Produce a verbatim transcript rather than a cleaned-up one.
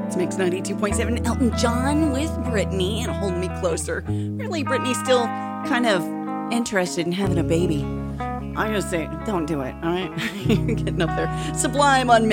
It's Mix ninety-two point seven. Elton John with Britney and Hold Me Closer. Really, Britney's still kind of interested in having a baby. I'm going to say, don't do it, all right? You're getting up there. Sublime on